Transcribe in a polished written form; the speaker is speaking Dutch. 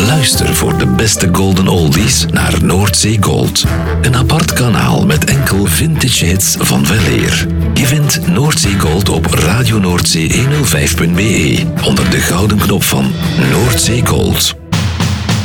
Luister voor de beste golden oldies naar Noordzee Gold. Een apart kanaal met enkel vintage hits van weleer. Je vindt Noordzee Gold op Radio Noordzee 105.be onder de gouden knop van Noordzee Gold.